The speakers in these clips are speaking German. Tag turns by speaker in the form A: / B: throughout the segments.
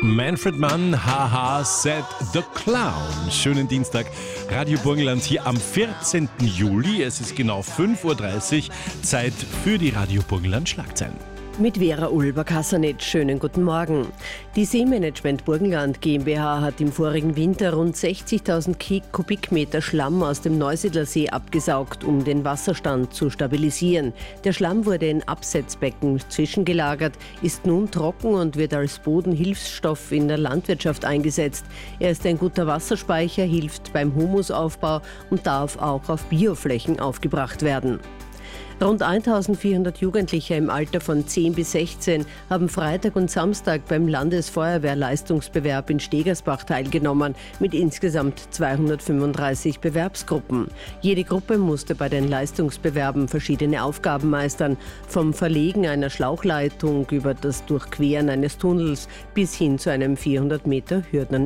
A: Manfred Mann, haha, said the Clown. Schönen Dienstag, Radio Burgenland hier am 14. Juli. Es ist genau 5.30 Uhr, Zeit für die Radio Burgenland Schlagzeilen.
B: Mit Vera Ulber-Kassanitsch, schönen guten Morgen. Die Seemanagement Burgenland GmbH hat im vorigen Winter rund 60.000 Kubikmeter Schlamm aus dem Neusiedler See abgesaugt, um den Wasserstand zu stabilisieren. Der Schlamm wurde in Absetzbecken zwischengelagert, ist nun trocken und wird als Bodenhilfsstoff in der Landwirtschaft eingesetzt. Er ist ein guter Wasserspeicher, hilft beim Humusaufbau und darf auch auf Bioflächen aufgebracht werden. Rund 1.400 Jugendliche im Alter von 10 bis 16 haben Freitag und Samstag beim Landesfeuerwehrleistungsbewerb in Stegersbach teilgenommen, mit insgesamt 235 Bewerbsgruppen. Jede Gruppe musste bei den Leistungsbewerben verschiedene Aufgaben meistern, vom Verlegen einer Schlauchleitung über das Durchqueren eines Tunnels bis hin zu einem 400 Meter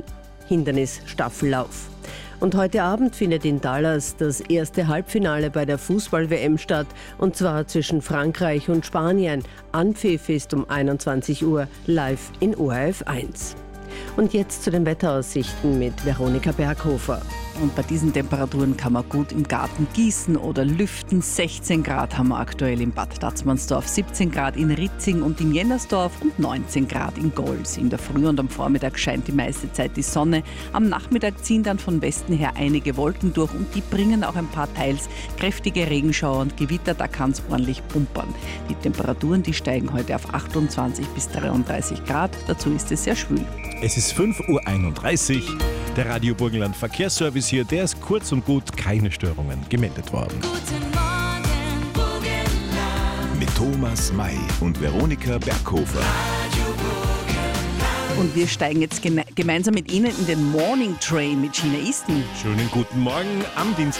B: Hindernisstaffellauf. Und heute Abend findet in Dallas das erste Halbfinale bei der Fußball-WM statt, und zwar zwischen Frankreich und Spanien. Anpfiff ist um 21 Uhr live in ORF 1. Und jetzt zu den Wetteraussichten mit Veronika Berghofer.
C: Und bei diesen Temperaturen kann man gut im Garten gießen oder lüften. 16 Grad haben wir aktuell in Bad Tatzmannsdorf, 17 Grad in Ritzing und in Jennersdorf und 19 Grad in Gols. In der Früh und am Vormittag scheint die meiste Zeit die Sonne. Am Nachmittag ziehen dann von Westen her einige Wolken durch und die bringen auch ein paar teils kräftige Regenschauer und Gewitter. Da kann es ordentlich pumpern. Die Temperaturen, die steigen heute auf 28 bis 33 Grad. Dazu ist es sehr schwül.
A: Es ist 5.31 Uhr. Der Radio Burgenland Verkehrsservice hier, der ist kurz und gut, keine Störungen gemeldet worden.
D: Guten Morgen, Burgenland.
E: Mit Thomas May und Veronika Berghofer.
D: Radio Burgenland.
C: Und wir steigen jetzt gemeinsam mit Ihnen in den Morning Train mit China Easton.
A: Schönen guten Morgen am Dienstag.